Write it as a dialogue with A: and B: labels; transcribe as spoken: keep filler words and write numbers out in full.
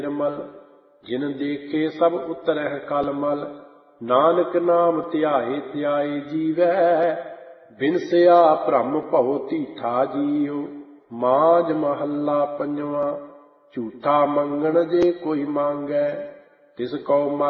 A: ਨਿਰਮਲ। ਜਿਨ ਦੇਖੇ ਸਭ ਉਤਰਹਿ ਕਲਮਲ। ਨਾਨਕ ਨਾਮ ਧਿਆਏ ਧਿਆਏ ਜੀਵੈ। ਬਿਨਸਿਆ ਭ੍ਰਮ ਭਉ ਧੀਠਾ ਜੀਉ। ਮਾਝ ਮਹੱਲਾ ਪੰਜਵਾਂ। ਝੂਠਾ ਮੰਗਣ ਜੇ ਕੋਈ ਮੰਗੈ ਤਿਸ ਕਉ